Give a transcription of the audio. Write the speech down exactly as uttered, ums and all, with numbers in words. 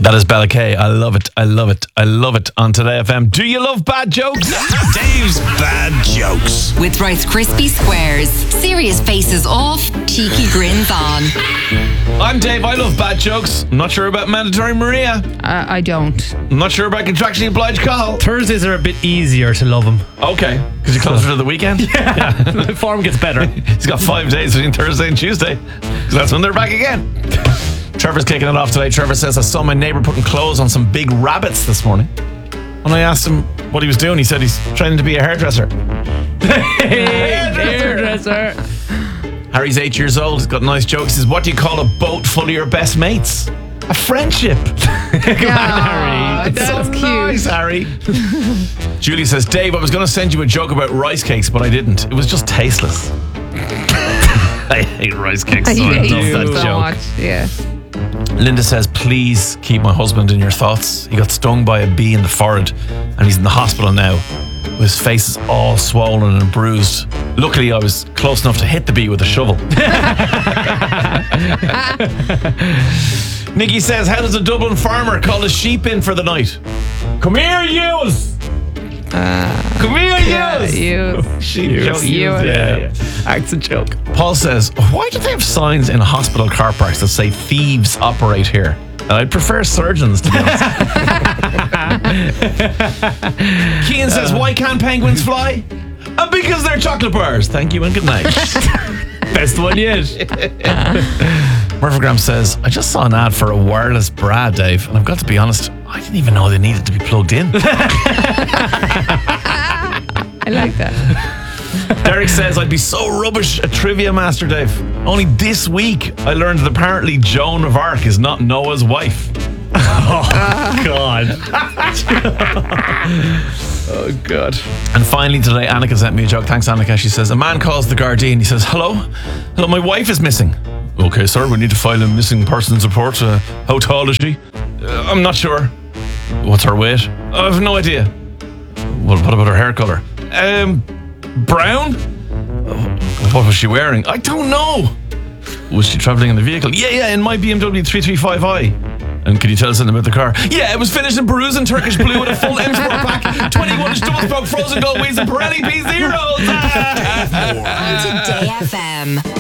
That is Bella K. I love it. I love it. I love it on Today F M. Do you love bad jokes? Dave's Bad Jokes. With Rice Krispie Squares. Serious faces off, cheeky grins on. I'm Dave. I love bad jokes. I'm not sure about mandatory Maria. Uh, I don't. I'm not sure about contractually obliged Carl. Thursdays are a bit easier to love him. Okay. Because you're closer to the weekend? Yeah. The form gets better. He's got five days between Thursday and Tuesday. Because that's when they're back again. Trevor's kicking it off today. Trevor says, I saw my neighbour putting clothes on some big rabbits this morning. When I asked him what he was doing, he said he's training to be a hairdresser. Hairdresser. Harry's eight years old. He's got a nice joke. He says, what do you call a boat full of your best mates? A friendship. Yeah, It's that's so cute. nice, Harry. Julie says, Dave, I was going to send you a joke about rice cakes, but I didn't. It was just tasteless. I hate rice cakes. I So I hate love you that so joke. much. Yeah. Linda says, please keep my husband in your thoughts. He got stung by a bee in the forehead and he's in the hospital now. His face is all swollen and bruised. Luckily, I was close enough to hit the bee with a shovel. Nikki says, how does a Dublin farmer call his sheep in for the night? Come here, yous! Come here, Yeah, yous! you. Sheep Yous. joke, Yous. yeah, yeah. Accent joke. Paul says, why do they have signs in hospital car parks that say thieves operate here? And I'd prefer surgeons, to be honest. Kean says, why can't penguins fly? Uh, because they're chocolate bars. Thank you and good night. Best one yet. Murphygram says, I just saw an ad for a wireless bra, Dave, and I've got to be honest, I didn't even know they needed to be plugged in. I like that. Derek says, I'd be so rubbish at Trivia Master, Dave. Only this week I learned that apparently Joan of Arc is not Noah's wife. Oh, God. Oh, God. And finally today, Annika sent me a joke. Thanks, Annika. She says, a man calls the Gardaí and he says, hello? Hello, my wife is missing. Okay, sir, we need to file a missing persons report. Uh, how tall is she? Uh, I'm not sure. What's her weight? I have no idea. Well, what about her hair colour? Um, brown? What was she wearing? I don't know. Was she travelling in the vehicle? Yeah, yeah, in my B M W three thirty-five i. And can you tell us something about the car? Yeah, it was finished in Peruvian Turkish blue with a full M Sport pack, twenty-one inch double spoke frozen gold wheels and Pirelli P zeros. On Today F M.